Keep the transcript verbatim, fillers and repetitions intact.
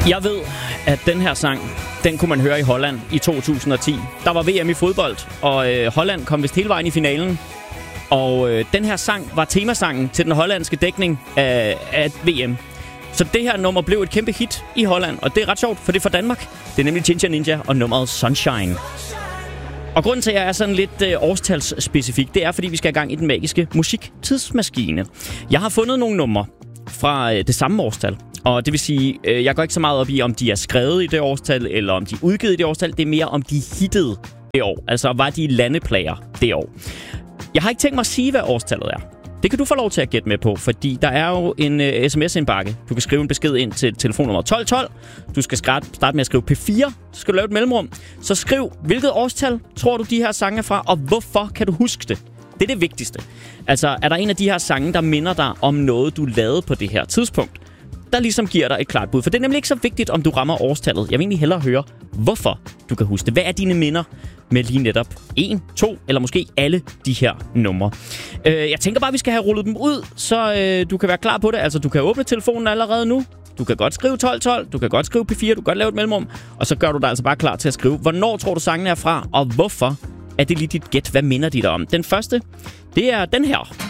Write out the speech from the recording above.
Jeg ved, at den her sang, den kunne man høre i Holland i to tusind og ti. Der var V M i fodbold, og øh, Holland kom vist hele vejen i finalen. Og øh, den her sang var temasangen til den hollandske dækning af, af V M. Så det her nummer blev et kæmpe hit i Holland, og det er ret sjovt, for det er fra Danmark. Det er nemlig Ginger Ninja og nummeret Sunshine. Og grunden til, at jeg er sådan lidt øh, årstalsspecifik, det er, fordi vi skal i gang i den magiske musiktidsmaskine. Jeg har fundet nogle numre fra øh, det samme årstal. Og det vil sige, øh, jeg går ikke så meget op i, om de er skrevet i det årstal, eller om de er udgivet i det årstal. Det er mere, om de hittede det år. Altså, var de landeplager det år. Jeg har ikke tænkt mig at sige, hvad årstallet er. Det kan du få lov til at gætte med på, fordi der er jo en uh, sms-indbakke. Du kan skrive en besked ind til telefonnummer tolv tolv. Du skal starte med at skrive P fire. Så skal du lave et mellemrum. Så skriv, hvilket årstal tror du, de her sange er fra, og hvorfor kan du huske det? Det er det vigtigste. Altså, er der en af de her sange, der minder dig om noget, du lavede på det her tidspunkt, der ligesom giver dig et klart bud? For det er nemlig ikke så vigtigt, om du rammer årstallet. Jeg vil egentlig hellere høre, hvorfor du kan huske det. Hvad er dine minder med lige netop en, to eller måske alle de her numre? Øh, jeg tænker bare, at vi skal have rullet dem ud, så øh, du kan være klar på det. Altså, du kan åbne telefonen allerede nu. Du kan godt skrive tolv tolv, du kan godt skrive P fire, du kan godt lave et mellemrum. Og så gør du dig altså bare klar til at skrive, hvornår tror du sangen er fra, og hvorfor er det lige dit gæt? Hvad minder de dig om? Den første, det er den her.